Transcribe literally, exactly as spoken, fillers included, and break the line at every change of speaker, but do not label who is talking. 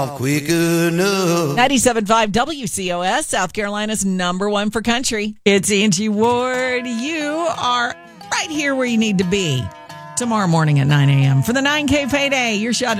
quick enough.
ninety-seven point five W C O S, South Carolina's number one for country. It's Angie Ward. You are right here where you need to be. Tomorrow morning at nine a.m. for the nine K payday. Your shot